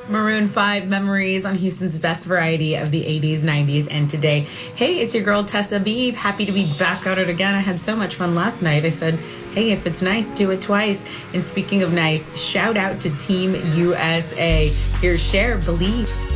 Maroon 5 memories on Houston's best variety of the 80s, 90s, and today. Hey, it's your girl Tessa B. Happy to be back at it again. I had so much fun last night. I said, hey, if it's nice, do it twice. And speaking of nice, shout out to Team USA. Here's Cher, Believe.